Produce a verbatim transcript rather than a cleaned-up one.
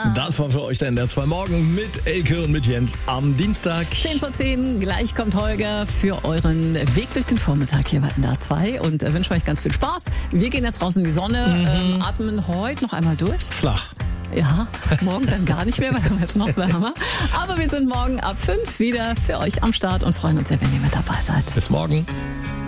Das war für euch der N D R zwei Morgen mit Elke und mit Jens am Dienstag. zehn vor zehn, gleich kommt Holger für euren Weg durch den Vormittag hier bei N D R zwei und äh, wünschen euch ganz viel Spaß. Wir gehen jetzt raus in die Sonne, mhm. ähm, atmen heute noch einmal durch. Flach. Ja, morgen dann gar nicht mehr, weil dann wird es noch wärmer. Aber wir sind morgen ab fünf wieder für euch am Start und freuen uns sehr, wenn ihr mit dabei seid. Bis morgen.